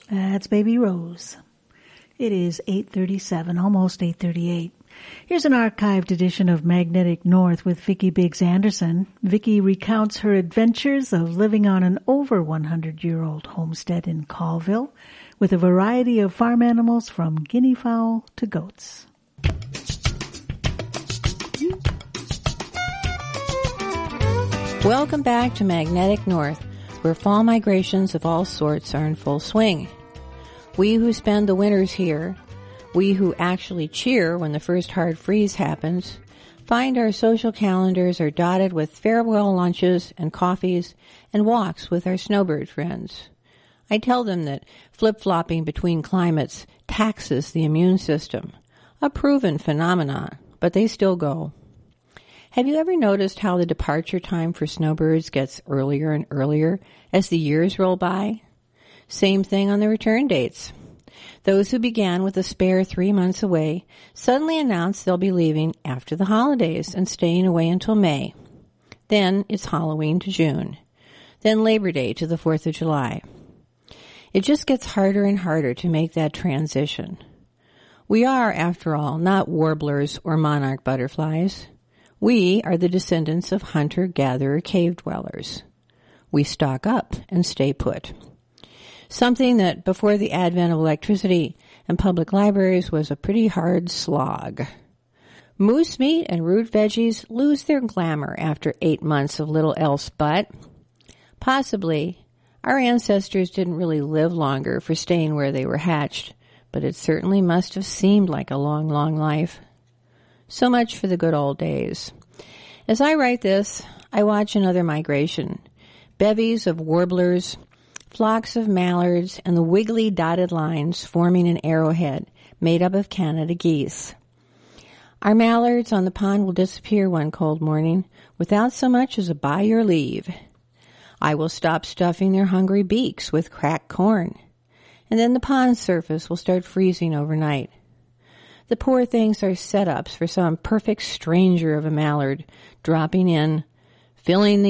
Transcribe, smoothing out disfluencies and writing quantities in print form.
That's Baby Rose. It is 8:37, almost 8:38. Here's an archived edition of Magnetic North with Vicki Biggs Anderson. Vicki recounts her adventures of living on an over 100-year-old homestead in Colville with a variety of farm animals from guinea fowl to goats. Welcome back to Magnetic North, where fall migrations of all sorts are in full swing. We who spend the winters here, we who actually cheer when the first hard freeze happens, find our social calendars are dotted with farewell lunches and coffees and walks with our snowbird friends. I tell them that flip-flopping between climates taxes the immune system, a proven phenomenon, but they still go. Have you ever noticed how the departure time for snowbirds gets earlier and earlier as the years roll by? Same thing on the return dates. Those who began with a spare 3 months away suddenly announce they'll be leaving after the holidays and staying away until May. Then it's Halloween to June. Then Labor Day to the 4th of July. It just gets harder and harder to make that transition. We are, after all, not warblers or monarch butterflies. We are the descendants of hunter-gatherer cave dwellers. We stock up and stay put. Something that before the advent of electricity and public libraries was a pretty hard slog. Moose meat and root veggies lose their glamour after 8 months of little else but. Possibly, our ancestors didn't really live longer for staying where they were hatched, but it certainly must have seemed like a long, long life. So much for the good old days. As I write this, I watch another migration. Bevies of warblers, flocks of mallards, and the wiggly dotted lines forming an arrowhead made up of Canada geese. Our mallards on the pond will disappear one cold morning without so much as a by your leave. I will stop stuffing their hungry beaks with cracked corn, and then the pond surface will start freezing overnight. The poor things are setups for some perfect stranger of a mallard dropping in, filling the